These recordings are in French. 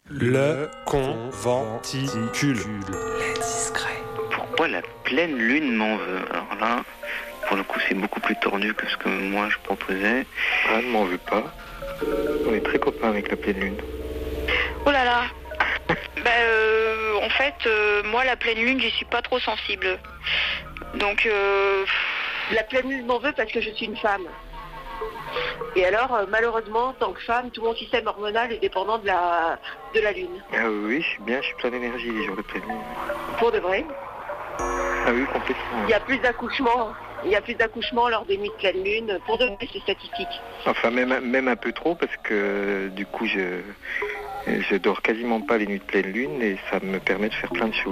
Le conventicule. Les discrets. Pourquoi la pleine lune m'en veut? Alors là, pour le coup, c'est beaucoup plus tordu que ce que moi je proposais. Ah, ne m'en veux pas. On est très copains avec la pleine lune. Oh là là. En fait, moi, la pleine lune, j'y suis pas trop sensible. Donc, La pleine lune m'en veut parce que je suis une femme. Et alors, malheureusement, en tant que femme, tout mon système hormonal est dépendant de la lune. Ah oui, je suis plein d'énergie les jours de pleine lune. Pour de vrai. Ah oui, complètement. Il y a plus d'accouchements. Il y a plus d'accouchements lors des nuits de pleine lune. Pour de vrai, c'est statistique. Enfin, même un peu trop parce que du coup, je dors quasiment pas les nuits de pleine lune et ça me permet de faire plein de choses.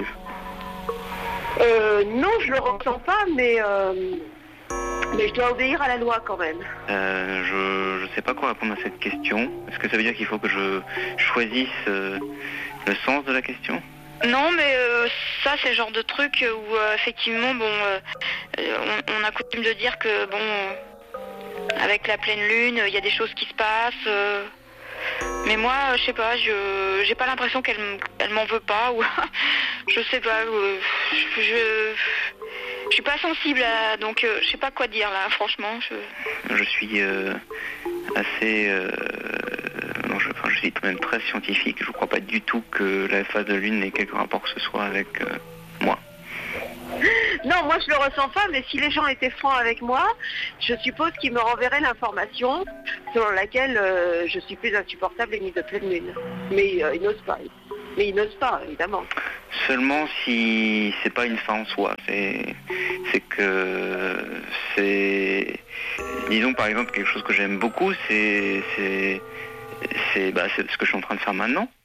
Non, je le ressens pas, mais je dois obéir à la loi quand même. Je sais pas quoi répondre à cette question. Est-ce que ça veut dire qu'il faut que je choisisse le sens de la question? non, mais ça, c'est le genre de truc où, effectivement, on a coutume de dire que, avec la pleine lune, il y a des choses qui se passent. Mais moi, je sais pas, j'ai pas l'impression qu'elle m'en veut pas, ou je sais pas, je suis pas sensible donc je sais pas quoi dire là, franchement. Je suis assez... je suis quand même très scientifique. Je crois pas du tout que la phase de lune ait quelque rapport que ce soit avec moi. Non, moi je le ressens pas, mais si les gens étaient francs avec moi, je suppose qu'ils me renverraient l'information selon laquelle je suis plus insupportable les nuits de pleine lune. Mais ils n'osent pas. Mais ils n'osent pas, évidemment. Seulement si c'est pas une fin en soi. C'est que c'est... Disons par exemple quelque chose que j'aime beaucoup, c'est ce que je suis en train de faire maintenant.